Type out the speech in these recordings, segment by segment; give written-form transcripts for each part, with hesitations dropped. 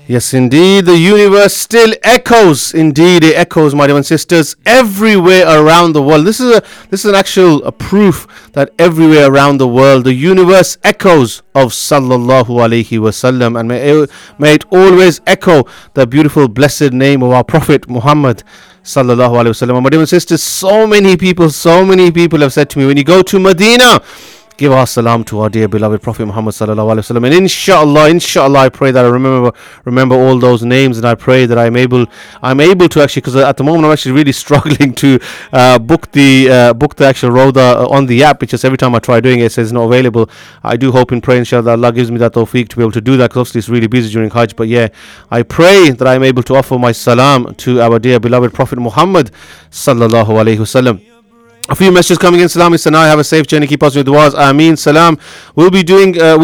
Yes, indeed, the universe still echoes. Indeed, it echoes, my dear sisters, everywhere around the world. This is an actual proof that everywhere around the world, the universe echoes of Sallallahu Alaihi Wasallam, and may it always echo the beautiful, blessed name of our Prophet Muhammad Sallallahu Alaihi Wasallam. My dear sisters, so many people have said to me, when you go to Medina, give our salam to our dear beloved Prophet Muhammad sallallahu alaihi wasallam. And inshallah, I pray that I remember all those names, and I pray that I'm able to actually, because at the moment I'm actually really struggling to book the actual Roda on the app. It's just every time I try doing it, it says not available. I do hope and pray, inshallah, Allah gives me that tawfiq to be able to do that, because obviously it's really busy during Hajj. But yeah, I pray that I'm able to offer my salam to our dear beloved Prophet Muhammad sallallahu alaihi wasallam. A few messages coming in. Salam is Sanai. Have a safe journey. Keep us with du'as. Ameen. Salam. We'll be doing dua.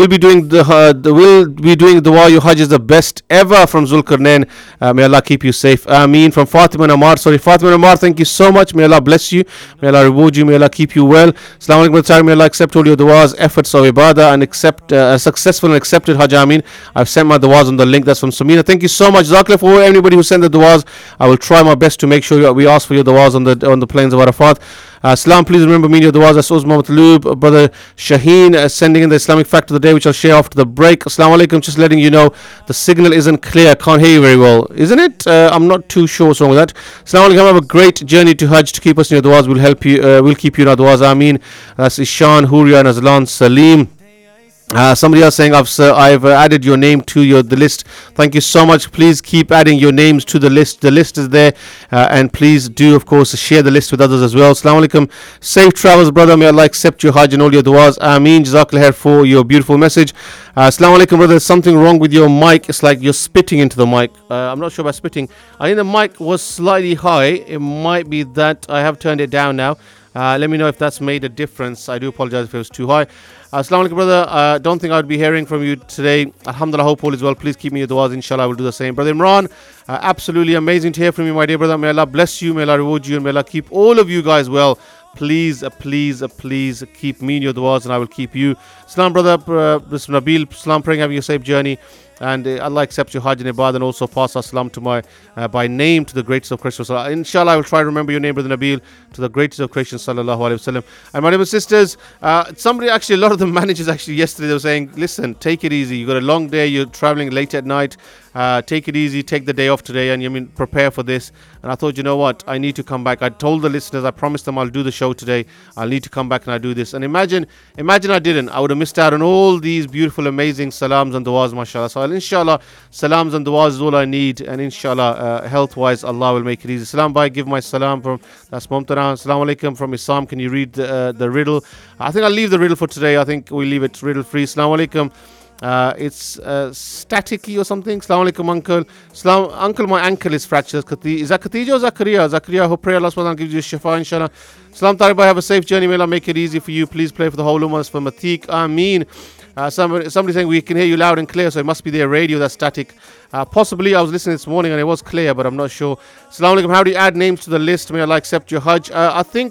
Your Hajj is the best ever from Zulkarnain. May Allah keep you safe. Ameen. From Fatima Amar. Fatima Amar. Thank you so much. May Allah bless you. May Allah reward you. May Allah keep you well. Assalamu alaikum. May Allah accept all your du'as, efforts of ibadah, and accept successful and accepted Hajj. Ameen. I've sent my du'as on the link. That's from Samina. Thank you so much. Zakla, for anybody who sent the du'as. I will try my best to make sure we ask for your du'as on the plains of Arafat. Salam, please remember me in your du'as. That's Uzma Matloob, Brother Shaheen sending in the Islamic fact of the day, which I'll share after the break. Assalamu alaikum, just letting you know the signal isn't clear. Can't hear you very well, isn't it? I'm not too sure what's wrong with that. Assalamu alaikum, have a great journey to Hajj. To keep us in your du'as, we'll keep you in our du'as. Ameen. That's Ishan, Huria, and Azlan Salim. Somebody else saying I've added your name to the list. Thank you so much. Please keep adding your names to the list. The list is there, and please do, of course, share the list with others as well. Assalamu alaikum. Safe travels, brother. May Allah accept your Hajj and all your du'as. Ameen. Jazakallah khair for your beautiful message. Assalamu alaikum, brother. There's something wrong with your mic. It's like you're spitting into the mic. I'm not sure about spitting. I think the mic was slightly high. It might be that I have turned it down now. Let me know if that's made a difference. I do apologize if it was too high. Assalamu alaikum, brother. Don't think I would be hearing from you today. Alhamdulillah, hope all is well. Please keep me in your du'as. Inshallah, I will do the same. Brother Imran, absolutely amazing to hear from you, my dear brother. May Allah bless you. May Allah reward you. And may Allah keep all of you guys well. Please keep me in your du'as, and I will keep you. Salam, brother. This is Nabil. Salam, praying having a safe journey. And Allah accepts your Hajj and Ibadah, and also pass our salam to my by name to the greatest of creation. Inshallah, I will try to remember your name, Brother Nabil, to the greatest of creation, sallallahu alaihi wasallam. And my dear sisters, somebody actually, a lot of the managers actually yesterday, they were saying, listen, take it easy. You got a long day. You're traveling late at night. Take it easy. Take the day off today, and prepare for this. And I thought, you know what? I need to come back. I told the listeners, I promised them I'll do the show today. I'll need to come back and I do this. And imagine I didn't. I would have missed out on all these beautiful, amazing salams and du'as, mashallah. So inshallah, salams and du'as is all I need. And inshallah, health-wise, Allah will make it easy. Salam bhai, give my salam from, that's Mumtaran. Assalamu alaikum from Isam. Can you read the riddle? I think I'll leave the riddle for today. I think we'll leave it riddle-free. Assalamu alaikum. It's staticky or something. Assalamu alaikum, uncle. Uncle, my ankle is fractured. Is that Khatija or Zakaria? Zakaria, I hope pray Allah SWT gives you shifa, inshallah. Salam Tariq, have a safe journey. May Allah make it easy for you. Please pray for the whole ummah. For Matik. Ameen. Somebody saying we can hear you loud and clear, so it must be their radio that's static. Possibly, I was listening this morning and it was clear, but I'm not sure. Assalamu alaikum. How do you add names to the list? May Allah accept your Hajj. I think,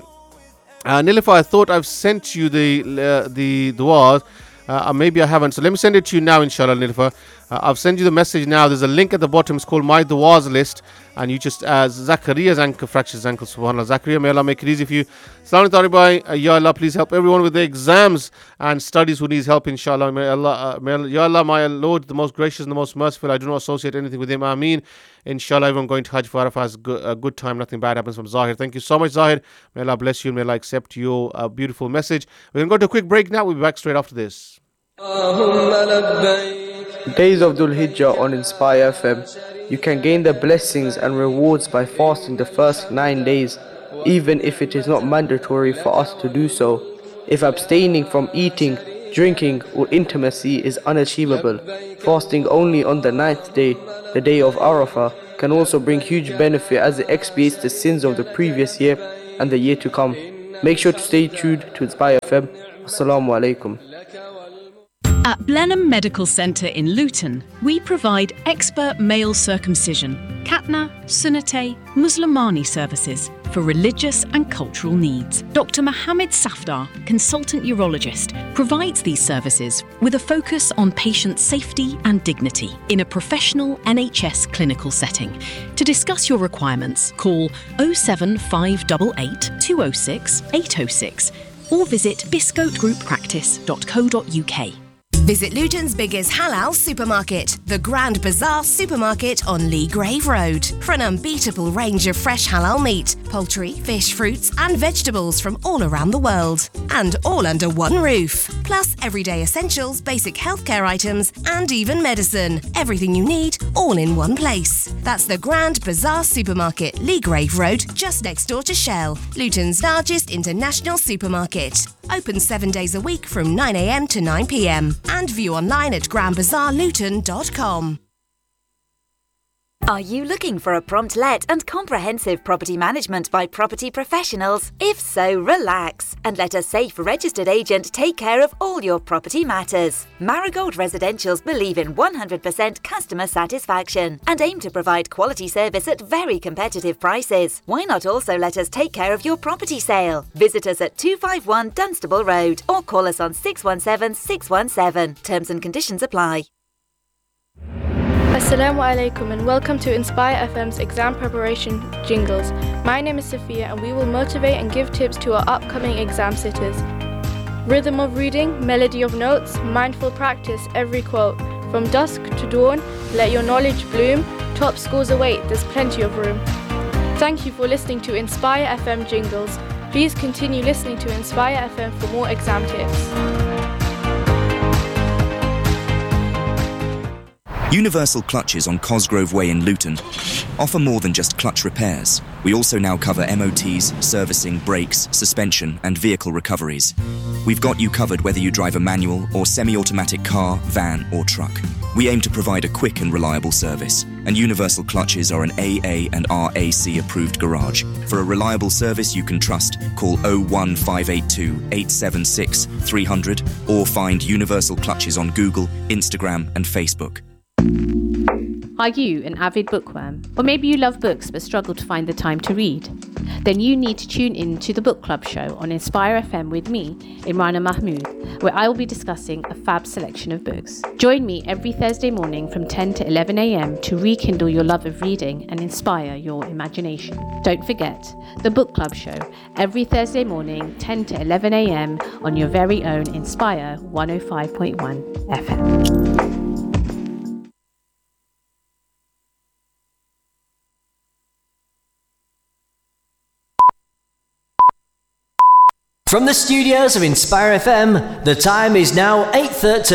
Nilüfer, I thought I've sent you the du'as. Maybe I haven't. So let me send it to you now, inshallah, Nilüfer. I've sent you the message now. There's a link at the bottom. It's called My Du'as List. And you just, Zakaria's ankle, fractured his ankle, subhanAllah. Zakaria, may Allah make it easy for you. Assalamu alaikum, Tariq. Ya Allah, please help everyone with their exams and studies who needs help, inshallah. May Allah, Ya Allah, my Lord, the most gracious and the most merciful. I do not associate anything with him. Ameen. Inshallah, everyone going to Hajj for Arafah has a good time. Nothing bad happens from Zahir. Thank you so much, Zahir. May Allah bless you. May Allah accept your beautiful message. We're going to go to a quick break now. We'll be back straight after this. Days of Dhul Hijjah on Inspire FM. You can gain the blessings and rewards by fasting the first 9 days, even if it is not mandatory for us to do so. If abstaining from eating, drinking or intimacy is unachievable, fasting only on the 9th day, the day of Arafah, can also bring huge benefit as it expiates the sins of the previous year and the year to come. Make sure to stay tuned to Inspire FM. Assalamu alaikum. At Blenheim Medical Centre in Luton, we provide expert male circumcision, Khatna, Sunnate, Muslimani services for religious and cultural needs. Dr. Mohammed Safdar, consultant urologist, provides these services with a focus on patient safety and dignity in a professional NHS clinical setting. To discuss your requirements, call 07588 206 806 or visit biscotegroup.practice.co.uk. Visit Luton's biggest halal supermarket, the Grand Bazaar Supermarket on Lee Grave Road, for an unbeatable range of fresh halal meat, poultry, fish, fruits and vegetables from all around the world. And all under one roof. Plus everyday essentials, basic healthcare items and even medicine. Everything you need, all in one place. That's the Grand Bazaar Supermarket, Lee Grave Road, just next door to Shell, Luton's largest international supermarket. Open 7 days a week from 9 a.m. to 9 p.m. and view online at grandbazaarluton.com. Are you looking for a prompt let and comprehensive property management by property professionals? If so, relax and let a safe registered agent take care of all your property matters. Marigold Residentials believe in 100% customer satisfaction and aim to provide quality service at very competitive prices. Why not also let us take care of your property sale? Visit us at 251 Dunstable Road or call us on 617 617. Terms and conditions apply. Assalamu alaikum and welcome to Inspire FM's exam preparation jingles. My name is Sophia and we will motivate and give tips to our upcoming exam sitters. Rhythm of reading, melody of notes, mindful practice, every quote. From dusk to dawn, let your knowledge bloom. Top scores await, there's plenty of room. Thank you for listening to Inspire FM jingles. Please continue listening to Inspire FM for more exam tips. Universal Clutches on Cosgrove Way in Luton offer more than just clutch repairs. We also now cover MOTs, servicing, brakes, suspension and vehicle recoveries. We've got you covered whether you drive a manual or semi-automatic car, van or truck. We aim to provide a quick and reliable service, and Universal Clutches are an AA and RAC approved garage. For a reliable service you can trust, call 01582 876 300 or find Universal Clutches on Google, Instagram and Facebook. Are you an avid bookworm? Or maybe you love books but struggle to find the time to read? Then you need to tune in to the Book Club show on Inspire FM with me, Imrana Mahmood, where I will be discussing a fab selection of books. Join me every Thursday morning from 10 to 11 a.m. to rekindle your love of reading and inspire your imagination. Don't forget, the Book Club show, every Thursday morning, 10 to 11 a.m. on your very own Inspire 105.1 FM. From the studios of Inspire FM, the time is now 8:30.